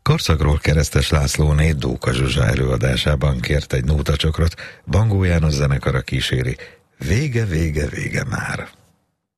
Karszagról Keresztes Lászlóné Dóka Zsuzsa előadásában kért egy nótacsokrot, Bangó János zenekara kíséri. Vége, vége, vége már.